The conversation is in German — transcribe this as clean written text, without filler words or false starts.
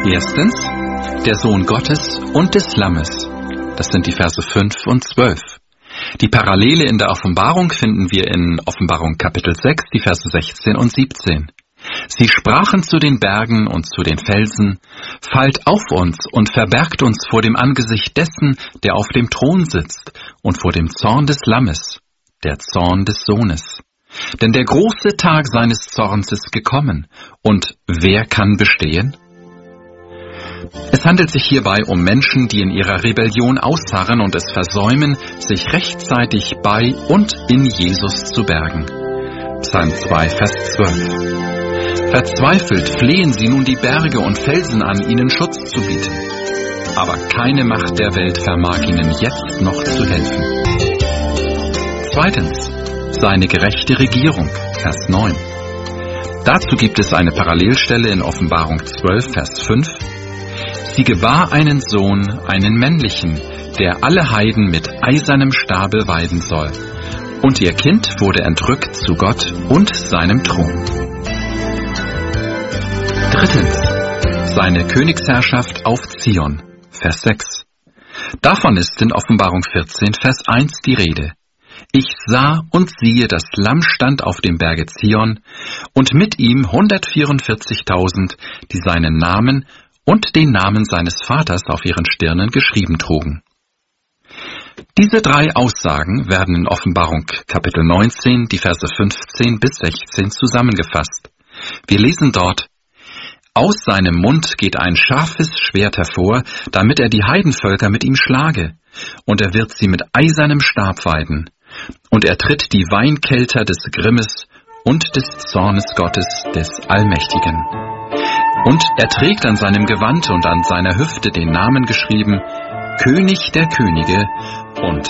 Erstens, der Sohn Gottes und des Lammes. Das sind die Verse 5 und 12. Die Parallele in der Offenbarung finden wir in Offenbarung Kapitel 6, die Verse 16 und 17. Sie sprachen zu den Bergen und zu den Felsen: Fallt auf uns und verbergt uns vor dem Angesicht dessen, der auf dem Thron sitzt, und vor dem Zorn des Lammes, der Zorn des Sohnes. Denn der große Tag seines Zorns ist gekommen, und wer kann bestehen? Es handelt sich hierbei um Menschen, die in ihrer Rebellion ausharren und es versäumen, sich rechtzeitig bei und in Jesus zu bergen. Psalm 2, Vers 12. Verzweifelt flehen sie nun die Berge und Felsen an, ihnen Schutz zu bieten. Aber keine Macht der Welt vermag ihnen jetzt noch zu helfen. Zweitens, seine gerechte Regierung, Vers 9. Dazu gibt es eine Parallelstelle in Offenbarung 12, Vers 5. Sie gewahr einen Sohn, einen männlichen, der alle Heiden mit eisernem Stabe weiden soll. Und ihr Kind wurde entrückt zu Gott und seinem Thron. Drittens, seine Königsherrschaft auf Zion, Vers 6. Davon ist in Offenbarung 14, Vers 1 die Rede. Ich sah und siehe, das Lamm stand auf dem Berge Zion, und mit ihm 144.000, die seinen Namen und den Namen seines Vaters auf ihren Stirnen geschrieben trugen. Diese drei Aussagen werden in Offenbarung Kapitel 19, die Verse 15 bis 16 zusammengefasst. Wir lesen dort: Aus seinem Mund geht ein scharfes Schwert hervor, damit er die Heidenvölker mit ihm schlage, und er wird sie mit eisernem Stab weiden, und er tritt die Weinkelter des Grimmes und des Zornes Gottes, des Allmächtigen. Und er trägt an seinem Gewand und an seiner Hüfte den Namen geschrieben: König der Könige und